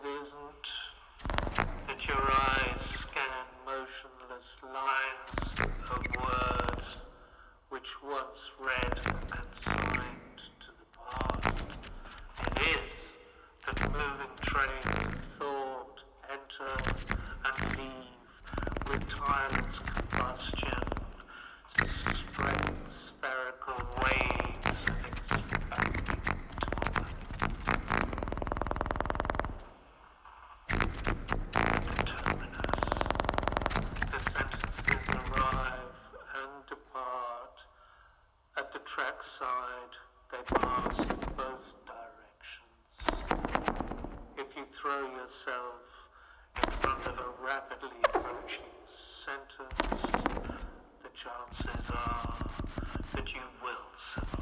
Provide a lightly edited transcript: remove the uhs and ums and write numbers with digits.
it isn't that your eyes scan motionless lines of words which once read and consigned to the past. It is that moving trains of thought enter and leave with tireless combustion, spread spherical waves of expanding time. At the terminus, the sentences arrive and depart. At the trackside, they pass in both directions. If you throw yourself in front of a rapidly approaching sentence, the chances are that you will survive.